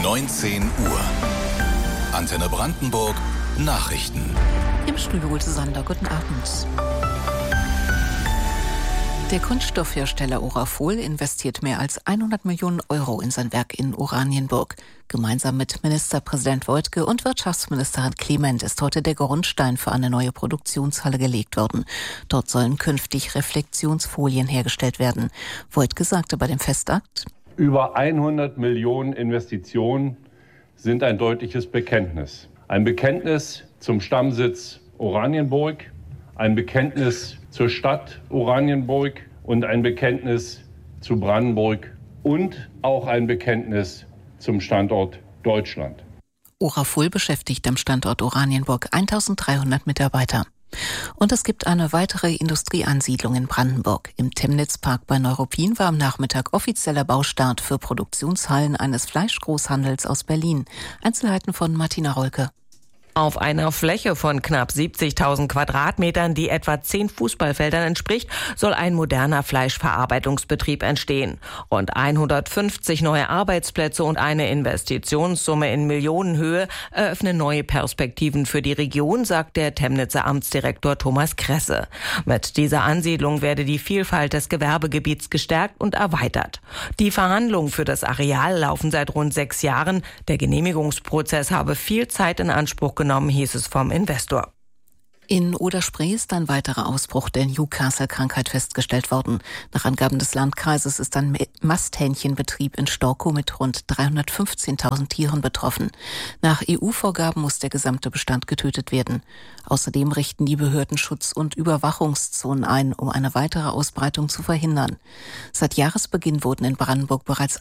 19 Uhr. Antenne Brandenburg Nachrichten. Im Studio Ulte Sander, guten Abend. Der Kunststoffhersteller Orafol investiert mehr als 100 Millionen Euro in sein Werk in Oranienburg. Gemeinsam mit Ministerpräsident Woidke und Wirtschaftsministerin Clement ist heute der Grundstein für eine neue Produktionshalle gelegt worden. Dort sollen künftig Reflexionsfolien hergestellt werden. Woidke sagte bei dem Festakt: Über 100 Millionen Investitionen sind ein deutliches Bekenntnis. Ein Bekenntnis zum Stammsitz Oranienburg, ein Bekenntnis zur Stadt Oranienburg und ein Bekenntnis zu Brandenburg und auch ein Bekenntnis zum Standort Deutschland. Orafol beschäftigt am Standort Oranienburg 1300 Mitarbeiter. Und es gibt eine weitere Industrieansiedlung in Brandenburg. Im Temnitz-Park bei Neuruppin war am Nachmittag offizieller Baustart für Produktionshallen eines Fleischgroßhandels aus Berlin. Einzelheiten von Martina Rolke. Auf einer Fläche von knapp 70.000 Quadratmetern, die etwa 10 Fußballfeldern entspricht, soll ein moderner Fleischverarbeitungsbetrieb entstehen. Rund 150 neue Arbeitsplätze und eine Investitionssumme in Millionenhöhe eröffnen neue Perspektiven für die Region, sagt der Temnitzer Amtsdirektor Thomas Kresse. Mit dieser Ansiedlung werde die Vielfalt des Gewerbegebiets gestärkt und erweitert. Die Verhandlungen für das Areal laufen seit rund 6 Jahren. Der Genehmigungsprozess habe viel Zeit in Anspruch genommen, hieß es vom Investor. In Oder-Spree ist ein weiterer Ausbruch der Newcastle-Krankheit festgestellt worden. Nach Angaben des Landkreises ist ein Masthähnchenbetrieb in Storkow mit rund 315.000 Tieren betroffen. Nach EU-Vorgaben muss der gesamte Bestand getötet werden. Außerdem richten die Behörden Schutz- und Überwachungszonen ein, um eine weitere Ausbreitung zu verhindern. Seit Jahresbeginn wurden in Brandenburg bereits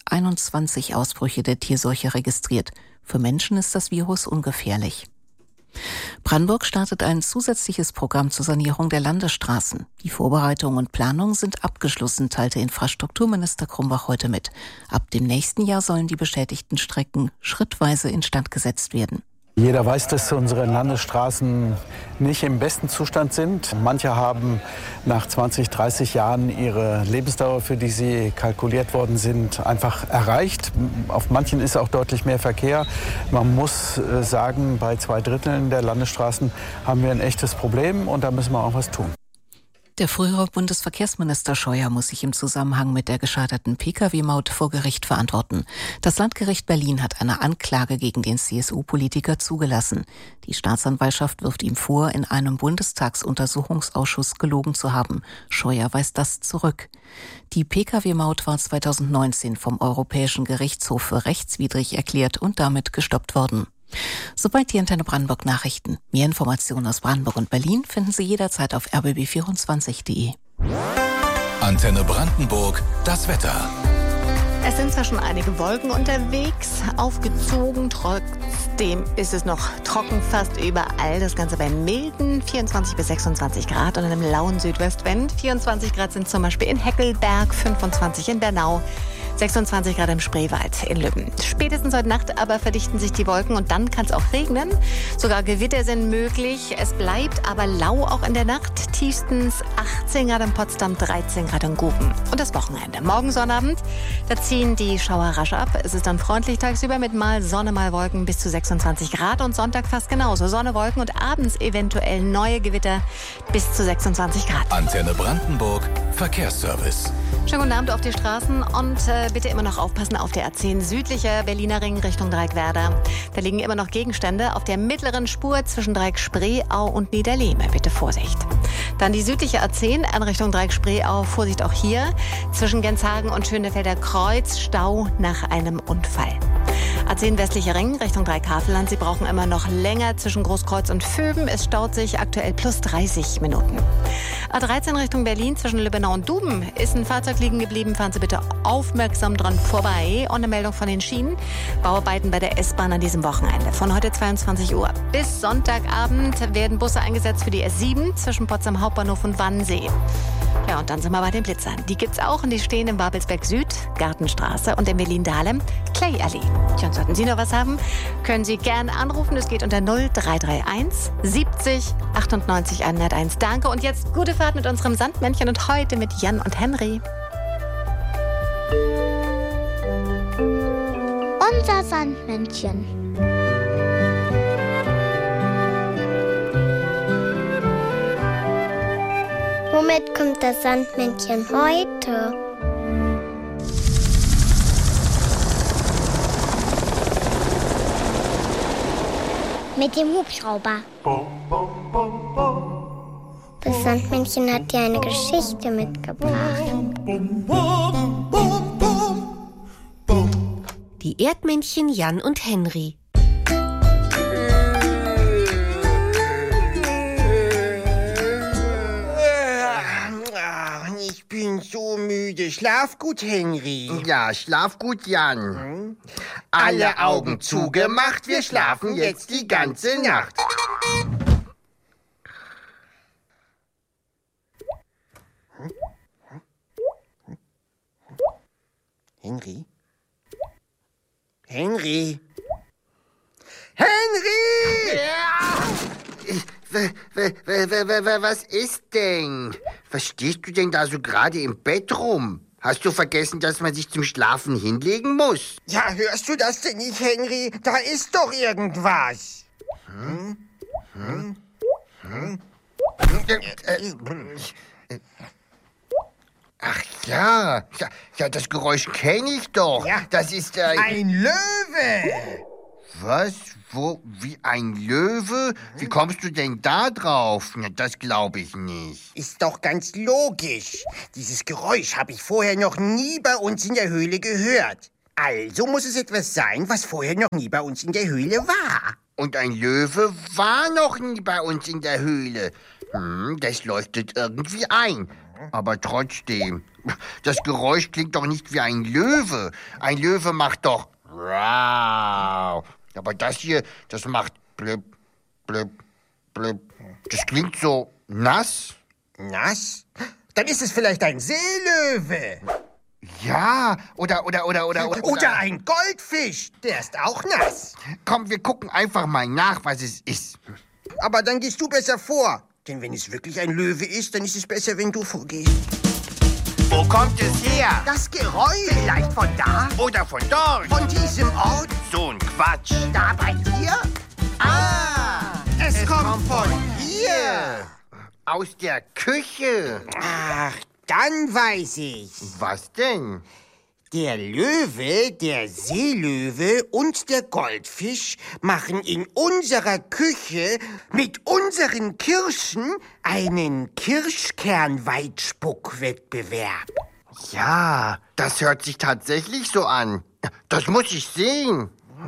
21 Ausbrüche der Tierseuche registriert. Für Menschen ist das Virus ungefährlich. Brandenburg startet ein zusätzliches Programm zur Sanierung der Landesstraßen. Die Vorbereitungen und Planungen sind abgeschlossen, teilte Infrastrukturminister Krumbach heute mit. Ab dem nächsten Jahr sollen die beschädigten Strecken schrittweise instand gesetzt werden. Jeder weiß, dass unsere Landesstraßen nicht im besten Zustand sind. Manche haben nach 20, 30 Jahren ihre Lebensdauer, für die sie kalkuliert worden sind, einfach erreicht. Auf manchen ist auch deutlich mehr Verkehr. Man muss sagen, bei 2/3 der Landesstraßen haben wir ein echtes Problem und da müssen wir auch was tun. Der frühere Bundesverkehrsminister Scheuer muss sich im Zusammenhang mit der gescheiterten Pkw-Maut vor Gericht verantworten. Das Landgericht Berlin hat eine Anklage gegen den CSU-Politiker zugelassen. Die Staatsanwaltschaft wirft ihm vor, in einem Bundestagsuntersuchungsausschuss gelogen zu haben. Scheuer weist das zurück. Die Pkw-Maut war 2019 vom Europäischen Gerichtshof für rechtswidrig erklärt und damit gestoppt worden. Soweit die Antenne Brandenburg Nachrichten. Mehr Informationen aus Brandenburg und Berlin finden Sie jederzeit auf rbb24.de. Antenne Brandenburg, das Wetter. Es sind zwar schon einige Wolken unterwegs, aufgezogen, trotzdem ist es noch trocken fast überall. Das Ganze bei milden 24 bis 26 Grad und einem lauen Südwestwind. 24 Grad sind zum Beispiel in Heckelberg, 25 in Bernau, 26 Grad im Spreewald in Lübben. Spätestens heute Nacht aber verdichten sich die Wolken und dann kann es auch regnen. Sogar Gewitter sind möglich. Es bleibt aber lau auch in der Nacht. Tiefstens 18 Grad in Potsdam, 13 Grad in Guben. Und das Wochenende. Morgen Sonnabend, da ziehen die Schauer rasch ab. Es ist dann freundlich tagsüber mit mal Sonne, mal Wolken bis zu 26 Grad. Und Sonntag fast genauso. Sonne, Wolken und abends eventuell neue Gewitter bis zu 26 Grad. Antenne Brandenburg, Verkehrsservice. Schönen guten Abend auf die Straßen und bitte immer noch aufpassen auf der A10 südlicher Berliner Ring Richtung Dreieckwerder. Da liegen immer noch Gegenstände auf der mittleren Spur zwischen Dreieck-Spreeau und Niederlehme. Bitte Vorsicht. Dann die südliche A10 in Richtung Dreieck-Spreeau. Vorsicht auch hier. Zwischen Genshagen und Schönefelder Kreuz Stau nach einem Unfall. A10 westlicher Ring Richtung Dreieck-Havelland. Sie brauchen immer noch länger zwischen Großkreuz und Vöben. Es staut sich aktuell plus 30 Minuten. A13 Richtung Berlin zwischen Lübbenau und Duben ist ein Fahrzeug liegen geblieben. Fahren Sie bitte aufmerksam dran vorbei. Und eine Meldung von den Schienen. Bauarbeiten bei der S-Bahn an diesem Wochenende. Von heute 22 Uhr bis Sonntagabend werden Busse eingesetzt für die S7 zwischen Potsdam Hauptbahnhof und Wannsee. Ja, und dann sind wir bei den Blitzern. Die gibt's auch und die stehen in Babelsberg Süd, Gartenstraße und in Berlin-Dahlem, Clay-Allee. Tja, und sollten Sie noch was haben, können Sie gerne anrufen. Es geht unter 0331 70 98 101. Danke und jetzt gute Fahrt mit unserem Sandmännchen und heute mit Jan und Henry. unser Sandmännchen. Womit kommt das Sandmännchen heute? Mit dem Hubschrauber. Das Sandmännchen hat dir eine Geschichte mitgebracht. Die Erdmännchen Jan und Henry. Ich bin so müde. Schlaf gut, Henry. Ja, schlaf gut, Jan. Alle Augen zugemacht, wir schlafen jetzt die ganze Nacht. Henry? Henry? Henry! Was ist denn? Was stehst du denn da so gerade im Bett rum? Hast du vergessen, dass man sich zum Schlafen hinlegen muss? Ja, hörst du das denn nicht, Henry? Da ist doch irgendwas. Ach ja, das Geräusch kenne ich doch. Ja, das ist ein Löwe. Was? Wo? Wie ein Löwe? Wie kommst du denn da drauf? Das glaube ich nicht. Ist doch ganz logisch. Dieses Geräusch habe ich vorher noch nie bei uns in der Höhle gehört. Also muss es etwas sein, was vorher noch nie bei uns in der Höhle war. Und ein Löwe war noch nie bei uns in der Höhle. Das leuchtet irgendwie ein. Aber trotzdem, das Geräusch klingt doch nicht wie ein Löwe. Ein Löwe macht doch wow. Aber das hier, das macht blip, blip, blip. Das klingt so nass. Nass? Dann ist es vielleicht ein Seelöwe. Ja, oder ein Goldfisch. Der ist auch nass. Komm, wir gucken einfach mal nach, was es ist. Aber dann gehst du besser vor. Denn wenn es wirklich ein Löwe ist, dann ist es besser, wenn du vorgehst. Wo kommt es her? Das Geräusch. Vielleicht von da? Oder von dort? Von diesem Ort? So ein Quatsch. Da bei dir? Es kommt von hier. Aus der Küche. Ach, dann weiß ich. Was denn? Der Löwe, der Seelöwe und der Goldfisch machen in unserer Küche mit unseren Kirschen einen Kirschkernweitspuckwettbewerb. Ja, das hört sich tatsächlich so an. Das muss ich sehen.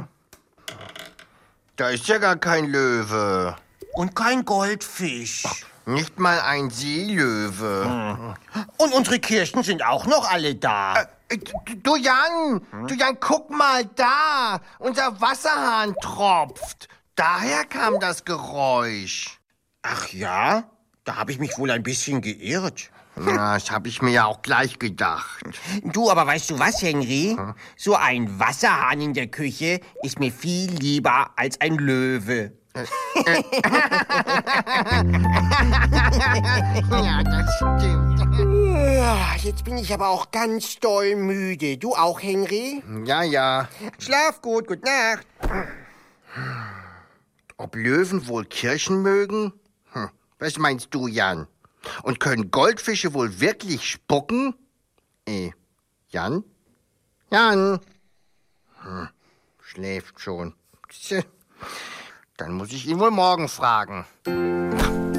Da ist ja gar kein Löwe. Und kein Goldfisch. Nicht mal ein Seelöwe. Und unsere Kirschen sind auch noch alle da. Du Jan, guck mal da. Unser Wasserhahn tropft. Daher kam das Geräusch. Ach ja? Da habe ich mich wohl ein bisschen geirrt. Ja, das habe ich mir ja auch gleich gedacht. Du, aber weißt du was, Henry? So ein Wasserhahn in der Küche ist mir viel lieber als ein Löwe. Ja, das stimmt. Jetzt bin ich aber auch ganz doll müde. Du auch, Henry? Ja. Schlaf gut, gute Nacht. Ob Löwen wohl Kirschen mögen? Was meinst du, Jan? Und können Goldfische wohl wirklich spucken? Jan? Jan? Schläft schon. Dann muss ich ihn wohl morgen fragen.